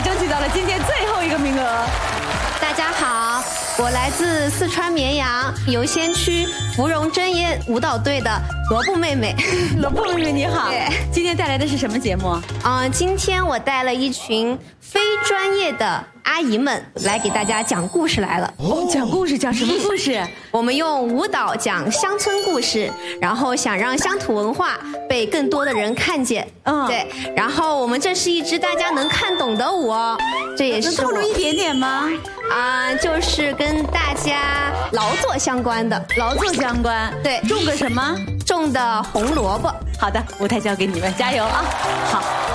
也争取到了今天最后一个名额。 大家好，我来自四川绵阳游仙区芙蓉真烟舞蹈队的萝卜妹妹。 萝卜妹妹你好， 对， 今天带来的是什么节目？ 今天我带了一群非专业的阿姨们来给大家讲故事来了。 讲故事，讲什么故事？ 我们用舞蹈讲乡村故事，然后想让乡土文化被更多的人看见。对，然后我们这是一支大家能看懂的舞哦，这也是能透露一点点吗？ 就是跟大家劳作相关的。 劳作相关， 对， 种个什么？ 种的红萝卜。 好的，舞台交给你们，加油啊！好。